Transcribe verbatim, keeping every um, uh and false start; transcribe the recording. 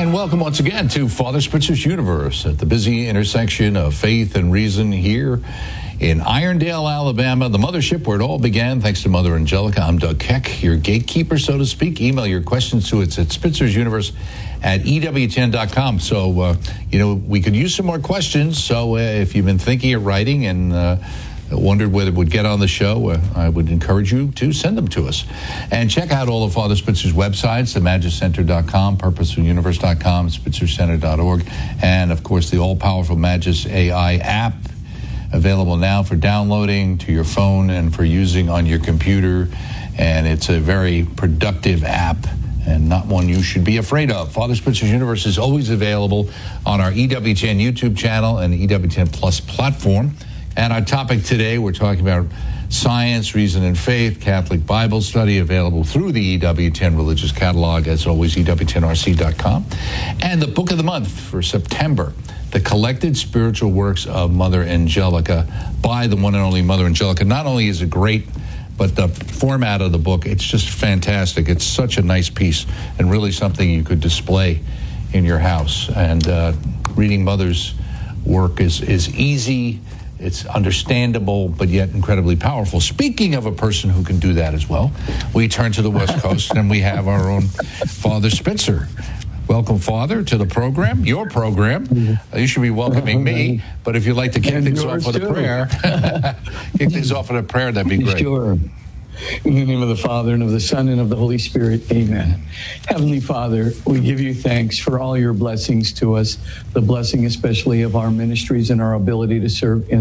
And welcome once again to Father Spitzer's Universe at the busy intersection of faith and reason here in Irondale, Alabama, the mothership where it all began. Thanks to Mother Angelica. I'm Doug Keck, your gatekeeper, so to speak. Email your questions to us at Spitzer's Universe at E W T N dot com. So, uh, you know, we could use some more questions. So uh, if you've been thinking of writing and uh, wondered whether it would get on the show, uh, I would encourage you to send them to us. And check out all of Father Spitzer's websites, the magis center dot com, purposeful universe dot com, spitzer center dot org, and, of course, the all-powerful Magis A I app, available now for downloading to your phone and for using on your computer. And it's a very productive app and not one you should be afraid of. Father Spitzer's Universe is always available on our E W T N YouTube channel and E W T N Plus platform. And our topic today, we're talking about science, reason, and faith, Catholic Bible study, available through the E W T N Religious Catalog, as always, E W T N R C dot com. And the book of the month for September, The Collected Spiritual Works of Mother Angelica by the one and only Mother Angelica. Not only is it great, but the format of the book, it's just fantastic. It's such a nice piece and really something you could display in your house. And uh, reading Mother's work is, is easy. It's understandable, but yet incredibly powerful. Speaking of a person who can do that as well, we turn to the West Coast and we have our own Father Spitzer. Welcome, Father, to the program, your program. Mm-hmm. You should be welcoming me, but if you'd like to kick and things off with too. a prayer, kick things off with a prayer, that'd be great. Sure. In the name of the Father, and of the Son, and of the Holy Spirit, amen. Heavenly Father, we give you thanks for all your blessings to us, the blessing especially of our ministries and our ability to serve in